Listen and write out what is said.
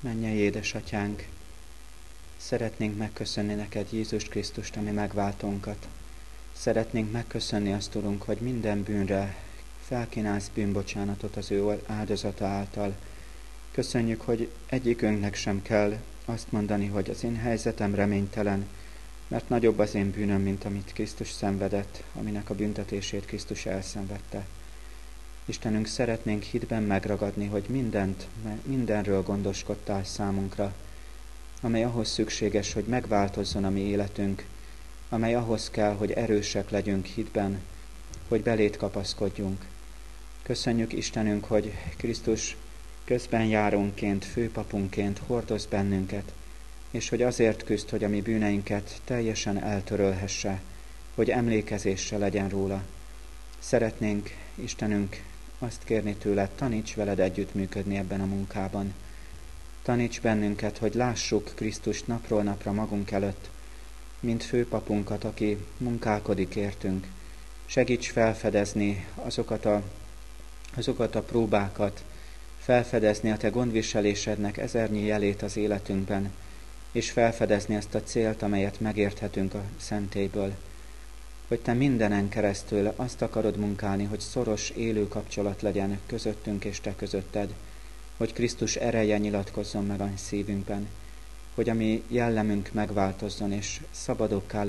Mennyei édesatyánk, szeretnénk megköszönni neked Jézus Krisztust, ami megváltónkat. Szeretnénk megköszönni azt, Urunk, hogy minden bűnre felkínálsz bűnbocsánatot az ő áldozata által. Köszönjük, hogy egyikünknek sem kell azt mondani, hogy az én helyzetem reménytelen, mert nagyobb az én bűnöm, mint amit Krisztus szenvedett, aminek a büntetését Krisztus elszenvedte. Istenünk, szeretnénk hitben megragadni, hogy mindenről gondoskodtál számunkra, amely ahhoz szükséges, hogy megváltozzon a mi életünk, amely ahhoz kell, hogy erősek legyünk hitben, hogy beléd kapaszkodjunk. Köszönjük, Istenünk, hogy Krisztus közben járónként, főpapunként hordoz bennünket, és hogy azért küzd, hogy a mi bűneinket teljesen eltörölhesse, hogy emlékezéssel legyen róla. Szeretnénk, Istenünk, azt kérni tőled, taníts veled együttműködni ebben a munkában. Taníts bennünket, hogy lássuk Krisztust napról napra magunk előtt, mint főpapunkat, aki munkálkodik értünk. Segíts felfedezni azokat a próbákat, felfedezni a te gondviselésednek ezernyi jelét az életünkben, és felfedezni ezt a célt, amelyet megérthetünk a szentélyből. Hogy te mindenen keresztül azt akarod munkálni, hogy szoros, élő kapcsolat legyen közöttünk és te közötted, hogy Krisztus ereje nyilatkozzon meg a szívünkben, hogy a mi jellemünk megváltozzon, és szabadokká